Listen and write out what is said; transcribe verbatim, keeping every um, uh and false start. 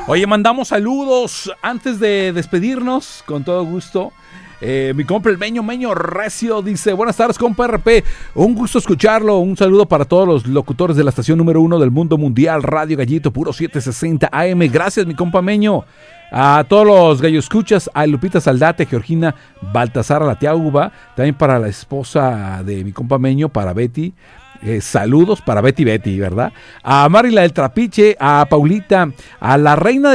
Oye, mandamos saludos antes de despedirnos, con todo gusto. Eh, mi compa el Meño, Meño Recio dice: buenas tardes, compa R P, un gusto escucharlo, un saludo para todos los locutores de la estación número uno del mundo mundial, Radio Gallito, puro setecientos sesenta A M. Gracias, mi compa Meño. A todos los gallo escuchas, a Lupita Saldate, Georgina Baltasar Latiauba, también para la esposa de mi compa Meño, para Betty. Eh, saludos para Betty Betty, ¿verdad? A Marila del Trapiche, a Paulita, a la reina de